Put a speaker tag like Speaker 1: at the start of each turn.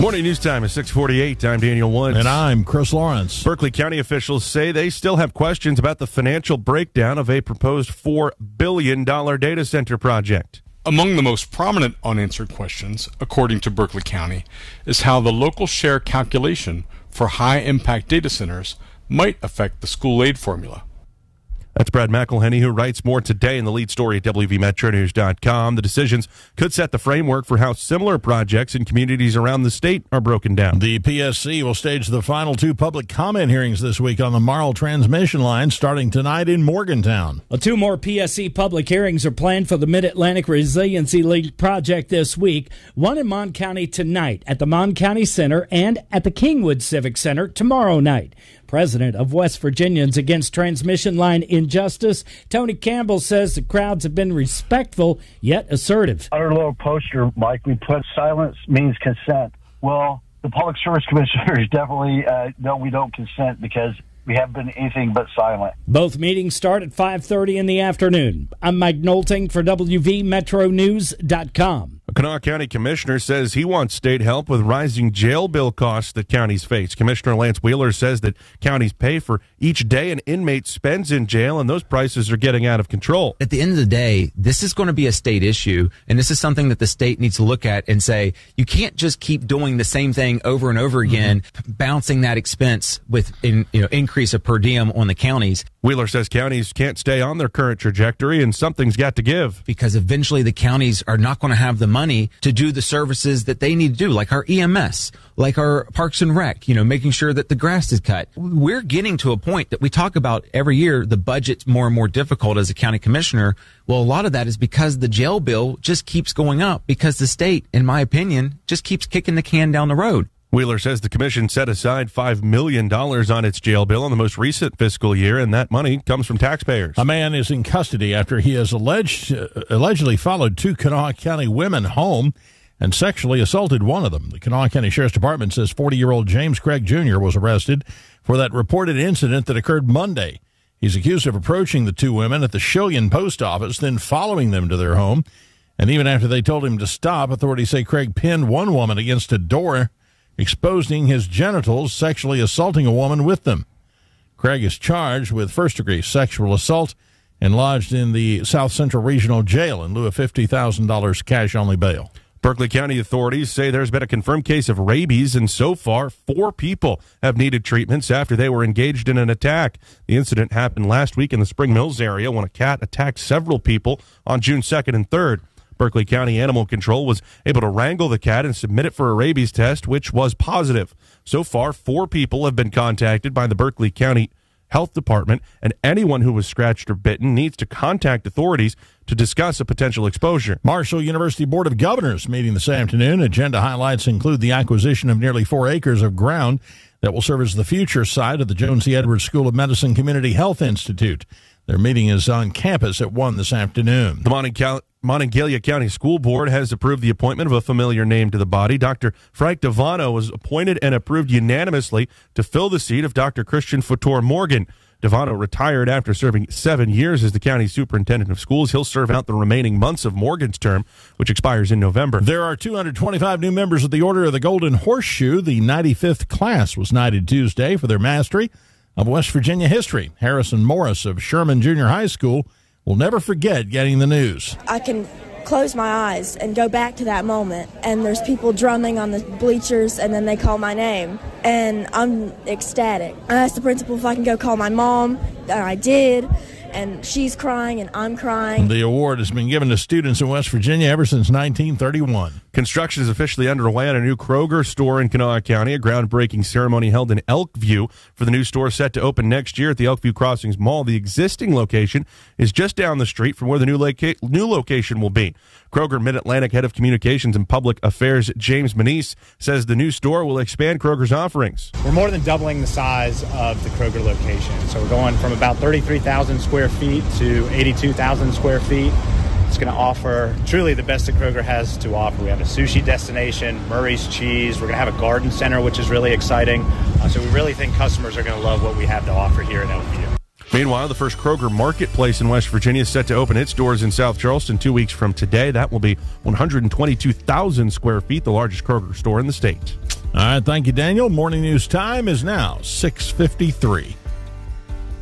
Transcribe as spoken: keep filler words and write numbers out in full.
Speaker 1: Morning news time is six forty-eight. I'm Daniel Woods.
Speaker 2: And I'm Chris Lawrence.
Speaker 1: Berkeley County officials say they still have questions about the financial breakdown of a proposed four billion dollars data center project.
Speaker 3: Among the most prominent unanswered questions, according to Berkeley County, is how the local share calculation for high-impact data centers might affect the school aid formula.
Speaker 1: That's Brad McElhenney, who writes more today in the lead story at W V Metro News dot com. The decisions could set the framework for how similar projects in communities around the state are broken down.
Speaker 2: The P S C will stage the final two public comment hearings this week on the Marl transmission line, starting tonight in Morgantown.
Speaker 4: Well, two more P S C public hearings are planned for the Mid-Atlantic Resiliency League project this week. One in Mon County tonight at the Mon County Center and at the Kingwood Civic Center tomorrow night. President of West Virginians Against Transmission Line Injustice, Tony Campbell, says the crowds have been respectful yet assertive.
Speaker 5: On our little poster, Mike, we put silence means consent. Well, the Public Service Commissioners definitely uh, no, we don't consent because we haven't been anything but silent.
Speaker 4: Both meetings start at five thirty in the afternoon. I'm Mike Nolting for W V Metro News dot com.
Speaker 1: A Kanawha County commissioner says he wants state help with rising jail bill costs that counties face. Commissioner Lance Wheeler says that counties pay for each day an inmate spends in jail, and those prices are getting out of control.
Speaker 6: At the end of the day, this is going to be a state issue, and this is something that the state needs to look at and say, you can't just keep doing the same thing over and over again, mm-hmm. bouncing that expense with in, you know, increase of per diem on the counties.
Speaker 1: Wheeler says counties can't stay on their current trajectory, and something's got to give.
Speaker 6: Because eventually the counties are not going to have the money to do the services that they need to do, like our E M S, like our Parks and Rec, you know, making sure that the grass is cut. We're getting to a point that we talk about every year, the budget's more and more difficult as a county commissioner. Well, a lot of that is because the jail bill just keeps going up because the state, in my opinion, just keeps kicking the can down the road.
Speaker 1: Wheeler says the commission set aside five million dollars on its jail bill in the most recent fiscal year, and that money comes from taxpayers.
Speaker 2: A man is in custody after he has alleged uh, allegedly followed two Kanawha County women home and sexually assaulted one of them. The Kanawha County Sheriff's Department says forty-year-old James Craig Junior was arrested for that reported incident that occurred Monday. He's accused of approaching the two women at the Shillian post office, then following them to their home. And even after they told him to stop, authorities say Craig pinned one woman against a door, exposing his genitals, sexually assaulting a woman with them. Craig is charged with first-degree sexual assault and lodged in the South Central Regional Jail in lieu of fifty thousand dollars cash-only bail.
Speaker 1: Berkeley County authorities say there's been a confirmed case of rabies, and so far, four people have needed treatments after they were engaged in an attack. The incident happened last week in the Spring Mills area when a cat attacked several people on June second and third. Berkeley County Animal Control was able to wrangle the cat and submit it for a rabies test, which was positive. So far, four people have been contacted by the Berkeley County Health Department, and anyone who was scratched or bitten needs to contact authorities to discuss a potential exposure.
Speaker 2: Marshall University Board of Governors meeting this afternoon. Agenda highlights include the acquisition of nearly four acres of ground that will serve as the future site of the Joan C. Edwards School of Medicine Community Health Institute. Their meeting is on campus at one this afternoon.
Speaker 1: The Monongalia Monongalia County School Board has approved the appointment of a familiar name to the body. Doctor Frank Devano was appointed and approved unanimously to fill the seat of Doctor Christian Futor Morgan. Devano retired after serving seven years as the county superintendent of schools. He'll serve out the remaining months of Morgan's term, which expires in November.
Speaker 2: There are two hundred twenty-five new members of the Order of the Golden Horseshoe. The ninety-fifth class was knighted Tuesday for their mastery of West Virginia history. Harrison Morris of Sherman Junior High School will never forget getting the news.
Speaker 7: I can close my eyes and go back to that moment, and there's people drumming on the bleachers, and then they call my name, and I'm ecstatic. I asked the principal if I can go call my mom, and I did, and she's crying and I'm crying.
Speaker 2: The award has been given to students in West Virginia ever since nineteen thirty-one.
Speaker 1: Construction is officially underway on a new Kroger store in Kanawha County. A groundbreaking ceremony held in Elkview for the new store set to open next year at the Elkview Crossings Mall. The existing location is just down the street from where the new, loca- new location will be. Kroger Mid-Atlantic Head of Communications and Public Affairs James Manise says the new store will expand Kroger's offerings.
Speaker 8: We're more than doubling the size of the Kroger location. So we're going from about thirty-three thousand square feet to eighty-two thousand square feet. It's going to offer truly the best that Kroger has to offer. We have a sushi destination, Murray's Cheese. We're going to have a garden center, which is really exciting. Uh, so we really think customers are going to love what we have to offer here at Elkview.
Speaker 1: Meanwhile, the first Kroger Marketplace in West Virginia is set to open its doors in South Charleston two weeks from today. That will be one hundred twenty-two thousand square feet, the largest Kroger store in the state.
Speaker 2: All right, thank you, Daniel. Morning news time is now six fifty-three.